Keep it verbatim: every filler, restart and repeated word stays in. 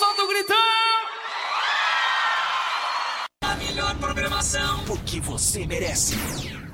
solta o gritão! A melhor programação, porque você merece.